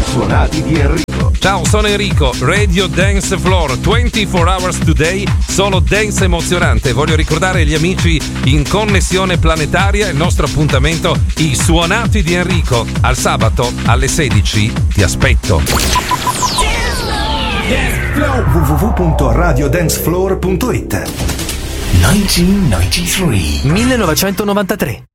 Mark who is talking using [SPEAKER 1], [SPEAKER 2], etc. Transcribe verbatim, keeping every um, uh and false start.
[SPEAKER 1] Suonati di Enrico.
[SPEAKER 2] Ciao, sono Enrico, Radio Dance Floor, ventiquattro hours today, solo dance emozionante. Voglio ricordare agli amici in connessione planetaria il nostro appuntamento, i Suonati di Enrico. Al sabato alle sedici ti aspetto.
[SPEAKER 1] w w w punto radio dance floor punto it
[SPEAKER 3] millenovecentonovantatré